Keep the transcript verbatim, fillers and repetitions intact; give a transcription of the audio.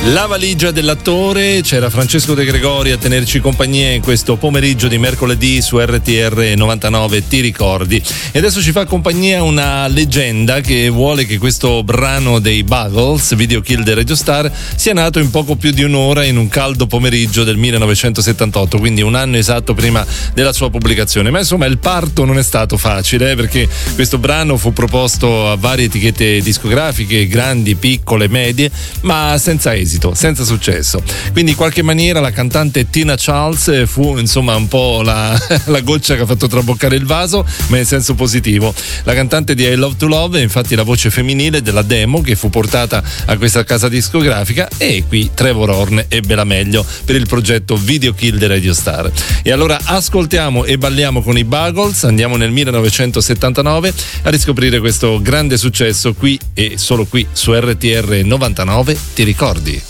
La valigia dell'attore, c'era Francesco De Gregori a tenerci compagnia in questo pomeriggio di mercoledì su R T R novantanove, ti ricordi? E adesso ci fa compagnia una leggenda che vuole che questo brano dei Buggles, Video Kill the Radio Star, sia nato in poco più di un'ora in un caldo pomeriggio del millenovecentosettantotto, quindi un anno esatto prima della sua pubblicazione. Ma insomma il parto non è stato facile, eh, perché questo brano fu proposto a varie etichette discografiche, grandi, piccole, medie, ma senza esito, senza successo. Quindi in qualche maniera la cantante Tina Charles fu insomma un po' la, la goccia che ha fatto traboccare il vaso, ma in senso positivo. La cantante di I Love to Love è infatti la voce femminile della demo che fu portata a questa casa discografica, e qui Trevor Horn ebbe la meglio per il progetto Video Kill the Radio Star. E allora ascoltiamo e balliamo con i Buggles, andiamo nel millenovecentosettantanove a riscoprire questo grande successo qui e solo qui su R T R novantanove, ti ricordi?